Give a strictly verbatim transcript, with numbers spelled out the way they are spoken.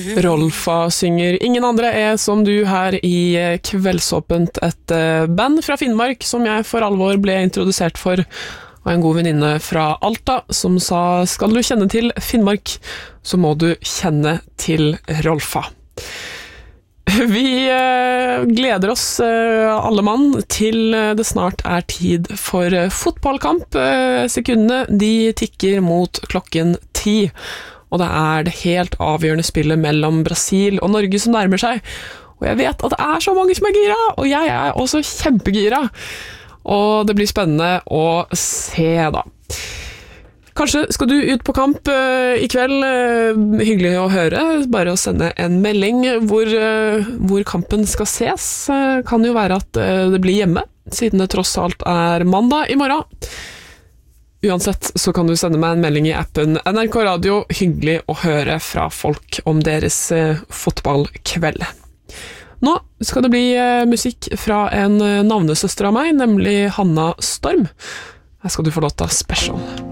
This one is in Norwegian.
Rolfa synger Ingen andre er som du her i Kveldsåpent, et band fra Finnmark som jeg for alvor ble introdusert for av en god venninne fra Alta som sa, skal du kjenne til Finnmark, så må du kjenne til Rolfa. Vi gleder oss alle mann til det snart er tid for fotballkamp. Sekundene de tikker mot klokken ti. Og det er det helt avgjørende spillet mellom Brasil og Norge som nærmer seg. Og jeg vet at det er så mange som er gira, og jeg er også kjempegira. Og det blir spennende å se da. Kanskje skal du ut på kamp uh, i kveld. Uh, hyggelig å høre. Bare å sende en melding hvor, uh, hvor kampen skal ses. Uh, kan jo være at uh, det blir hjemme, siden det tross alt er mandag i morgen. Uansett så kan du sende meg en melding i appen N R K Radio. Hyggelig å høre fra folk om deres uh, fotballkveld. Nå skal det bli uh, musikk fra en uh, navnesøster av meg, nemlig Hanna Storm. Her skal du få låta Special.